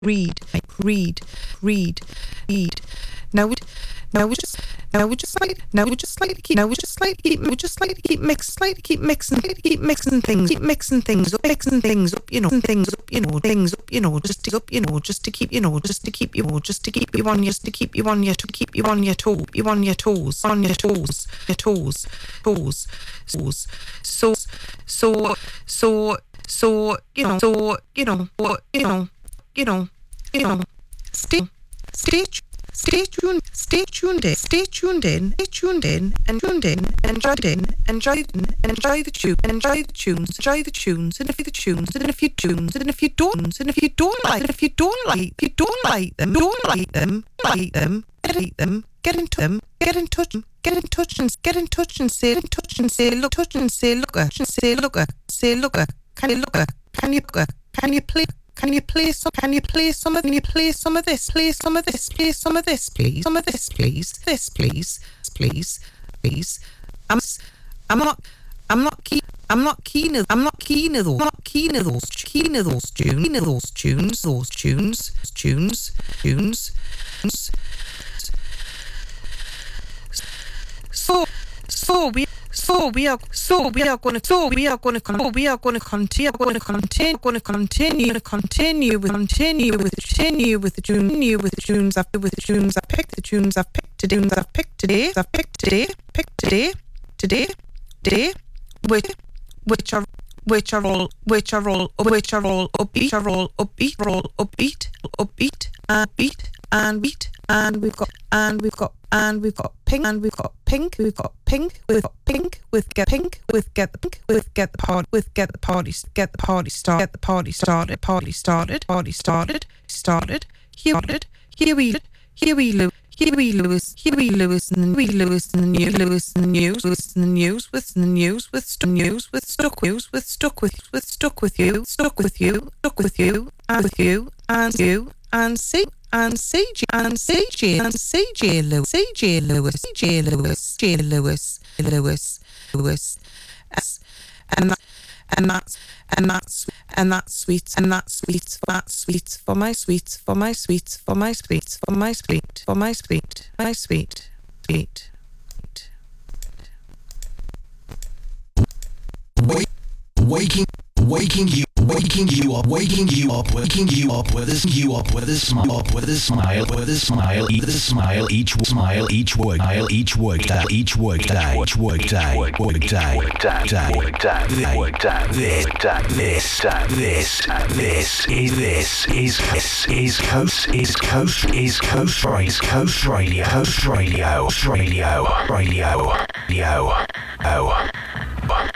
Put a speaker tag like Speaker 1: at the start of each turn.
Speaker 1: read, read, read, read. Now we just slightly keep mixing things up, things up, just to keep you on your toes. Stay tuned in, enjoy the tunes, and if you don't like them, get in touch and say, look, can you play some of this, please. I'm not keen of those tunes. We are going to continue with the tunes I've picked today, which are all upbeat, and we've got pink with get the party started. Here we Lewis in the news with stuck with you and CJ Lewis, and that's sweet for my sweet.
Speaker 2: Waking you up with a smile each workday. This is Coast Radio.